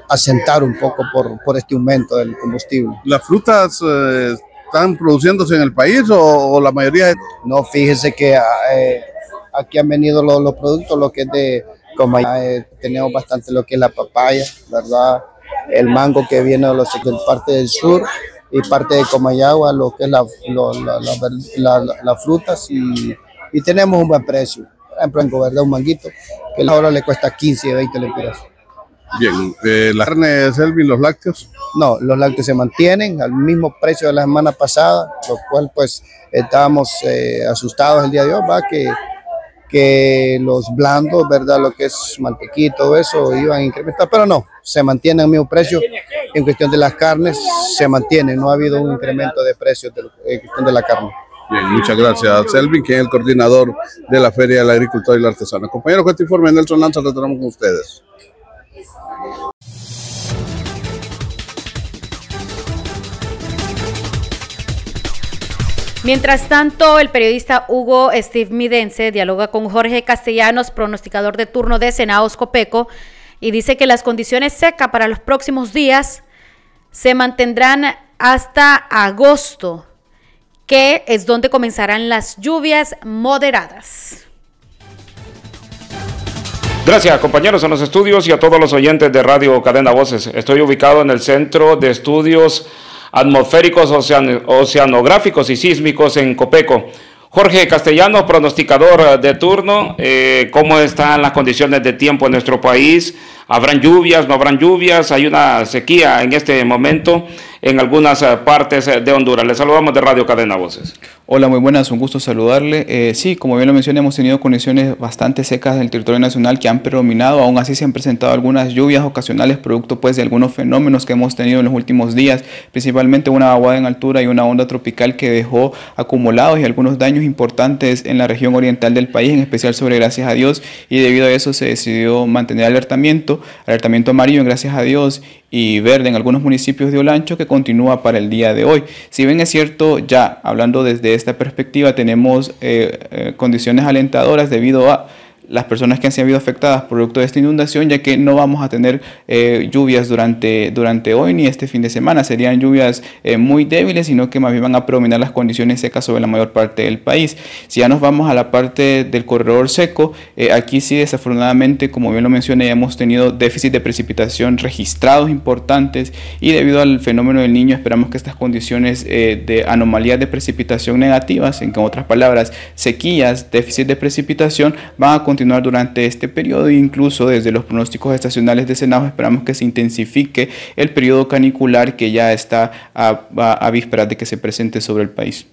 asentar un poco por este aumento del combustible. ¿Las frutas están produciéndose en el país o la mayoría? No, fíjese que aquí han venido los productos, lo que es como tenemos bastante lo que es la papaya, ¿verdad? El mango que viene de parte del sur y parte de Comayagua, lo que es las frutas y tenemos un buen precio. Por ejemplo, ¿verdad? Un manguito que ahora le cuesta 15 y 20 lempiras. Bien, ¿la carne, Selvin, los lácteos? No, los lácteos se mantienen al mismo precio de la semana pasada, lo cual pues estábamos asustados el día de hoy, va que los blandos, ¿verdad? Lo que es mantequilla y todo eso iban a incrementar, pero no, se mantiene el mismo precio. En cuestión de las carnes, se mantiene, no ha habido un incremento de precios en cuestión de la carne. Bien, muchas gracias, Selvin, que es el coordinador de la Feria del Agricultor y el Artesano. Compañero, con este informe, Nelson Lanza, retornamos con ustedes. Mientras tanto, el periodista Hugo Steve Midense dialoga con Jorge Castellanos, pronosticador de turno de Senaos Copeco, y dice que las condiciones secas para los próximos días se mantendrán hasta agosto, que es donde comenzarán las lluvias moderadas. Gracias, compañeros en los estudios y a todos los oyentes de Radio Cadena Voces. Estoy ubicado en el Centro de Estudios Atmosféricos, Oceanográficos y Sísmicos en Copeco. Jorge Castellanos, pronosticador de turno, ¿cómo están las condiciones de tiempo en nuestro país? ¿Habrán lluvias, no habrán lluvias? Hay una sequía en este momento en algunas partes de Honduras. Les saludamos de Radio Cadena Voces. Hola, muy buenas, un gusto saludarle. Sí, como bien lo mencioné, hemos tenido condiciones bastante secas en el territorio nacional que han predominado. Aún así se han presentado algunas lluvias ocasionales, producto pues de algunos fenómenos que hemos tenido en los últimos días, principalmente una vaguada en altura y una onda tropical que dejó acumulados y algunos daños importantes en la región oriental del país, en especial sobre Gracias a Dios, y debido a eso se decidió mantener alertamiento amarillo en Gracias a Dios y verde en algunos municipios de Olancho, que continúa para el día de hoy. Si bien es cierto, ya hablando desde esta perspectiva, tenemos condiciones alentadoras debido a las personas que han sido afectadas producto de esta inundación, ya que no vamos a tener lluvias durante hoy ni este fin de semana. Serían lluvias muy débiles, sino que más bien van a predominar las condiciones secas sobre la mayor parte del país. Si ya nos vamos a la parte del corredor seco, aquí sí, desafortunadamente, como bien lo mencioné, hemos tenido déficit de precipitación registrados importantes, y debido al fenómeno del Niño esperamos que estas condiciones de anomalías de precipitación negativas, en otras palabras, sequías, déficit de precipitación, van a continuar durante este periodo, e incluso desde los pronósticos estacionales de Senaos esperamos que se intensifique el periodo canicular que ya está a vísperas de que se presente sobre el país.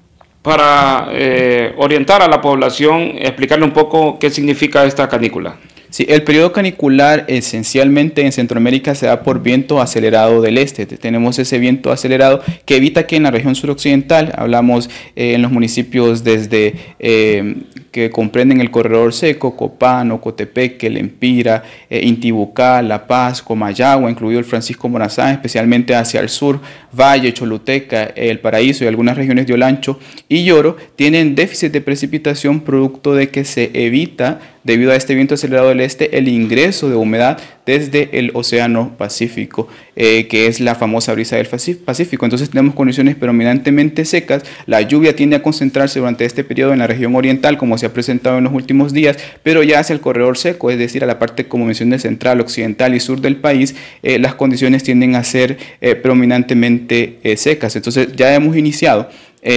Para orientar a la población, explicarle un poco qué significa esta canícula. Sí, el periodo canicular esencialmente en Centroamérica se da por viento acelerado del este. Tenemos ese viento acelerado que evita que en la región suroccidental, hablamos en los municipios desde que comprenden el corredor seco, Copán, Ocotepeque, Lempira, Intibucá, La Paz, Comayagua, incluido el Francisco Morazán, especialmente hacia el sur, Valle, Choluteca, El Paraíso y algunas regiones de Olancho y Lloro, tienen déficit de precipitación producto de que se evita, debido a este viento acelerado del este, el ingreso de humedad desde el Océano Pacífico, que es la famosa brisa del Pacífico. Entonces tenemos condiciones predominantemente secas. La lluvia tiende a concentrarse durante este periodo en la región oriental, como se ha presentado en los últimos días, pero ya hacia el corredor seco, es decir, a la parte, como mencioné, central, occidental y sur del país, las condiciones tienden a ser predominantemente secas. Entonces ya hemos iniciado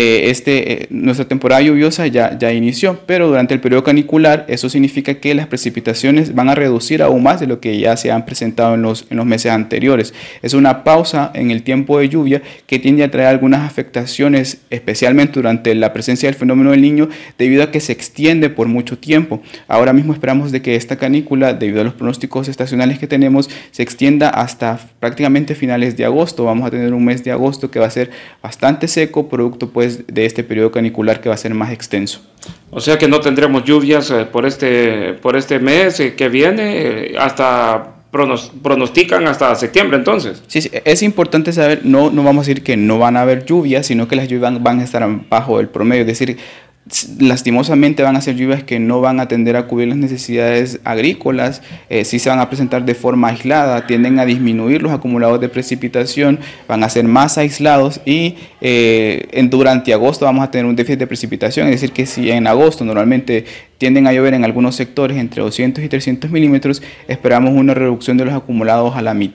nuestra temporada lluviosa ya inició, pero durante el periodo canicular eso significa que las precipitaciones van a reducir aún más de lo que ya se han presentado en los meses anteriores. Es una pausa en el tiempo de lluvia que tiende a traer algunas afectaciones, especialmente durante la presencia del fenómeno del Niño, debido a que se extiende por mucho tiempo. Ahora mismo esperamos de que esta canícula, debido a los pronósticos estacionales que tenemos, se extienda hasta prácticamente finales de agosto. Vamos a tener un mes de agosto que va a ser bastante seco, producto pues de este periodo canicular que va a ser más extenso. O sea que no tendremos lluvias por este mes que viene, hasta pronostican hasta septiembre entonces. Sí, es importante saber, no vamos a decir que no van a haber lluvias, sino que las lluvias van a estar bajo el promedio, es decir, lastimosamente van a ser lluvias que no van a tender a cubrir las necesidades agrícolas, sí se van a presentar de forma aislada, tienden a disminuir los acumulados de precipitación, van a ser más aislados y durante agosto vamos a tener un déficit de precipitación, es decir que si en agosto normalmente tienden a llover en algunos sectores entre 200 y 300 milímetros, esperamos una reducción de los acumulados a la mitad.